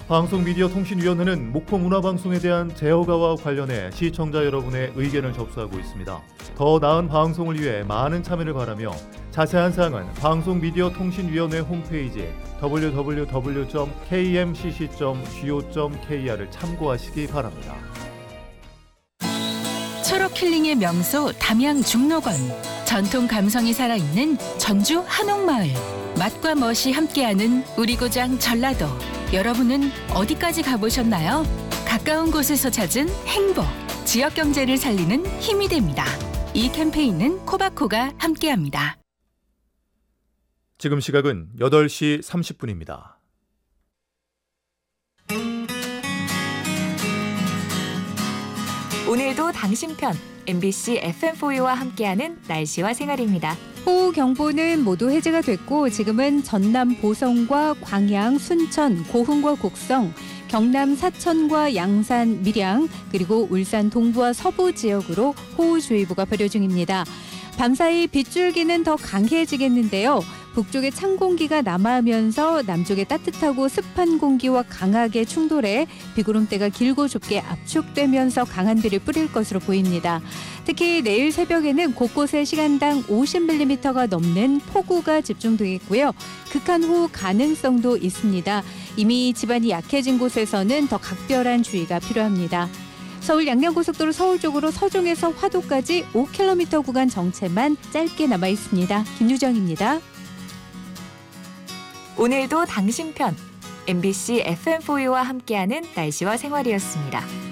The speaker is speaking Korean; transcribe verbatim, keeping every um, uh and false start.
방송미디어통신위원회는 목포문화방송에 대한 제어가와 관련해 시청자 여러분의 의견을 접수하고 있습니다. 더 나은 방송을 위해 많은 참여를 바라며 자세한 사항은 방송미디어통신위원회 홈페이지 더블유 더블유 더블유 점 케이엠씨씨 점 지오 점 케이알을 참고하시기 바랍니다. 초록 힐링의 명소 담양 중록원, 전통 감성이 살아있는 전주 한옥마을, 맛과 멋이 함께하는 우리 고장 전라도. 여러분은 어디까지 가보셨나요? 가까운 곳에서 찾은 행복, 지역 경제를 살리는 힘이 됩니다. 이 캠페인은 코바코가 함께합니다. 지금 시각은 여덟 시 삼십 분입니다. 오늘도 당신 편 엠비씨 에프엠포유와 함께하는 날씨와 생활입니다. 호우경보는 모두 해제가 됐고 지금은 전남 보성과 광양, 순천, 고흥과 곡성, 경남 사천과 양산, 밀양, 그리고 울산 동부와 서부 지역으로 호우주의보가 발효 중입니다. 밤사이 빗줄기는 더 강해지겠는데요. 북쪽에 찬 공기가 남하하면서 남쪽에 따뜻하고 습한 공기와 강하게 충돌해 비구름대가 길고 좁게 압축되면서 강한 비를 뿌릴 것으로 보입니다. 특히 내일 새벽에는 곳곳에 시간당 오십 밀리미터가 넘는 폭우가 집중되겠고요. 극한 호우 가능성도 있습니다. 이미 지반이 약해진 곳에서는 더 각별한 주의가 필요합니다. 서울 양양고속도로 서울 쪽으로 서종에서 화도까지 오 킬로미터 구간 정체만 짧게 남아 있습니다. 김유정입니다. 오늘도 당신 편 엠비씨 에프엠포유와 함께하는 날씨와 생활이었습니다.